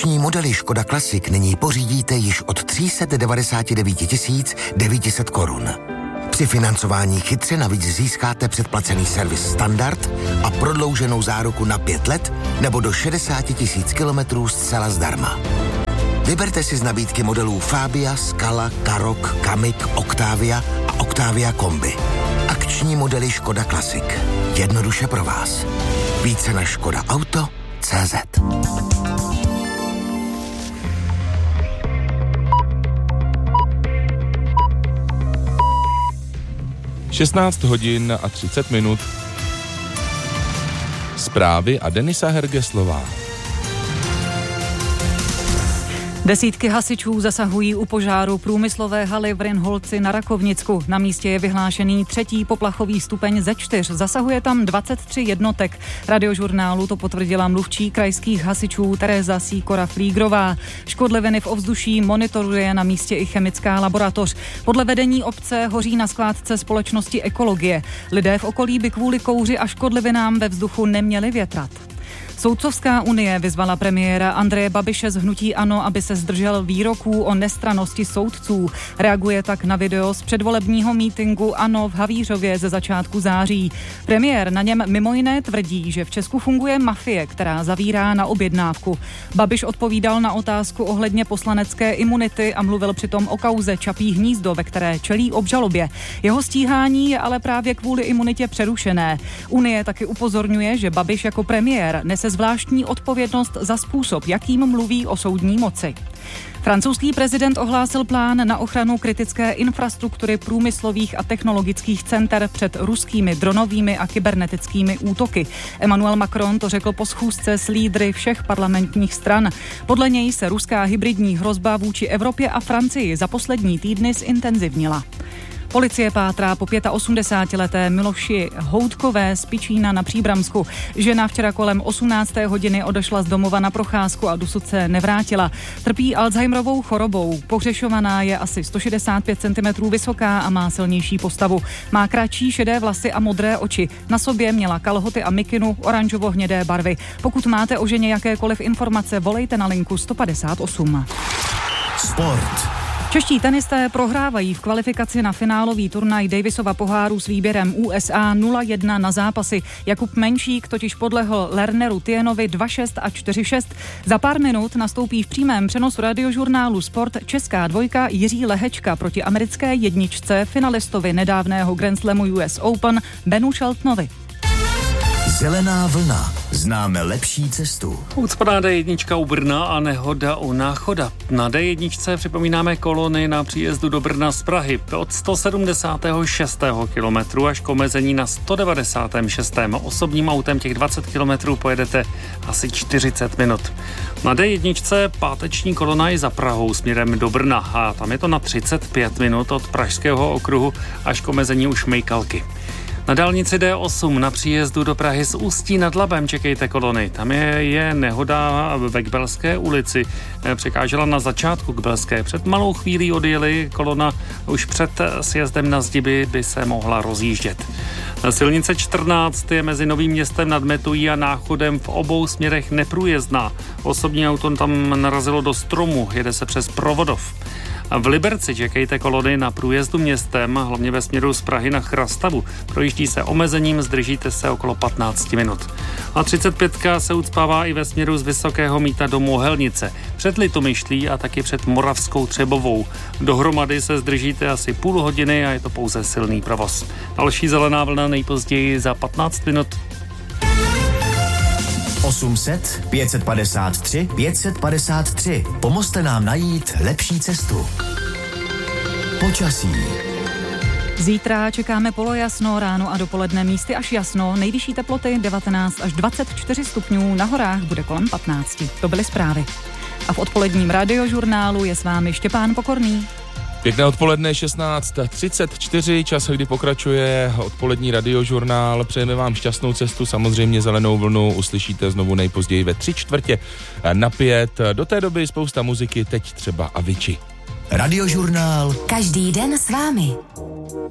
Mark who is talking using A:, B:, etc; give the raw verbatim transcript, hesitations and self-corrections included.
A: Akční modely Škoda Classic nyní pořídíte již od tři sta devadesát devět tisíc devět set korun. Při financování chytře navíc získáte předplacený servis standard a prodlouženou záruku na pět let nebo do šedesát tisíc kilometrů zcela zdarma. Vyberte si z nabídky modelů Fabia, Scala, Karoq, Kamiq, Octavia a Octavia Kombi. Akční modely Škoda Classic. Jednoduše pro vás. Více na škoda auto tečka cé zet.
B: šestnáct hodin a třicet minut. Zprávy a Denisa Hergeslová.
C: Desítky hasičů zasahují u požáru průmyslové haly v Rynholci na Rakovnicku. Na místě je vyhlášený třetí poplachový stupeň ze čtyř. Zasahuje tam dvacet tři jednotek. Radiožurnálu to potvrdila mluvčí krajských hasičů Tereza Sýkora-Flígrová. Škodliviny v ovzduší monitoruje na místě i chemická laboratoř. Podle vedení obce hoří na skládce společnosti Ekologie. Lidé v okolí by kvůli kouři a škodlivinám ve vzduchu neměli větrat. Soudcovská unie vyzvala premiéra Andreje Babiše z hnutí ANO, aby se zdržel výroků o nestrannosti soudců. Reaguje tak na video z předvolebního mítinku ANO v Havířově ze začátku září. Premiér na něm mimo jiné tvrdí, že v Česku funguje mafie, která zavírá na objednávku. Babiš odpovídal na otázku ohledně poslanecké imunity a mluvil přitom o kauze Čapí hnízdo, ve které čelí obžalobě. Jeho stíhání je ale právě kvůli imunitě přerušené. Unie taky upozorňuje, že Babiš jako premiér nese zvláštní odpovědnost za způsob, jakým mluví o soudní moci. Francouzský prezident ohlásil plán na ochranu kritické infrastruktury průmyslových a technologických center před ruskými dronovými a kybernetickými útoky. Emmanuel Macron to řekl po schůzce s lídry všech parlamentních stran. Podle něj se ruská hybridní hrozba vůči Evropě a Francii za poslední týdny zintenzivnila. Policie pátrá po osmdesátileté Miloši Houdkové z Pičína na Příbramsku. Žena včera kolem osmnácté hodiny odešla z domova na procházku a dosud se nevrátila. Trpí Alzheimerovou chorobou. Pohřešovaná je asi sto šedesát pět centimetrů vysoká a má silnější postavu. Má kratší šedé vlasy a modré oči. Na sobě měla kalhoty a mikinu oranžovo-hnědé barvy. Pokud máte o ženě jakékoliv informace, volejte na linku sto padesát osm.
A: Sport.
C: Čeští tenisté prohrávají v kvalifikaci na finálový turnaj Davisova poháru s výběrem U S A nula jedna na zápasy. Jakub Menšík totiž podlehl Lerneru Tienovi dva šest a čtyři šest. Za pár minut nastoupí v přímém přenosu radiožurnálu Sport česká dvojka Jiří Lehečka proti americké jedničce finalistovi nedávného Grand Slamu U S Open Benu Sheltonovi.
A: Zelená vlna. Známe lepší cestu.
D: Ucpaná D jedna u Brna a nehoda u Náchoda. Na D jedna připomínáme kolony na příjezdu do Brna z Prahy od sto sedmdesát šest kilometru až k omezení na sto devadesát šest. Osobním autem těch dvacet kilometrů pojedete asi čtyřicet minut. Na D jedna páteční kolona je za Prahou směrem do Brna a tam je to na třicet pět minut od Pražského okruhu až k omezení u Šmejkalky. Na dálnici D osm na příjezdu do Prahy z Ústí nad Labem čekejte kolony. Tam je, je nehoda ve Kbelské ulici. Překážela na začátku Kbelské. Před malou chvílí odjeli kolona už před sjezdem na zdi by, by se mohla rozjíždět. Silnice čtrnáct je mezi Novým Městem nad Metují a Náchodem v obou směrech neprůjezdná. Osobní auto tam narazilo do stromu, jede se přes Provodov. V Liberci čekejte kolony na průjezdu městem, hlavně ve směru z Prahy na Chrastavu. Projíždí se omezením, zdržíte se okolo patnáct minut. A třicet pět se ucpává i ve směru z Vysokého Mýta do Mohelnice. Před Litomyšlí a taky před Moravskou Třebovou. Dohromady se zdržíte asi půl hodiny a je to pouze silný provoz. Další zelená vlna nejpozději za patnáct minut.
A: osm set, pět set padesát tři, pět set padesát tři. Pomozte nám najít lepší cestu. Počasí.
C: Zítra čekáme polojasno, ráno a dopoledne místy až jasno, nejvyšší teploty devatenáct až dvacet čtyři stupňů, na horách bude kolem patnáct. To byly zprávy. A v odpoledním radiožurnálu je s vámi Štěpán Pokorný.
B: Pěkné odpoledne, šestnáct třicet čtyři, čas, kdy pokračuje odpolední radiožurnál. Přejeme vám šťastnou cestu, samozřejmě zelenou vlnu uslyšíte znovu nejpozději ve tři čtvrtě na pět. Do té doby spousta muziky, teď třeba Avicii.
A: Radiožurnál.
E: Každý den s vámi.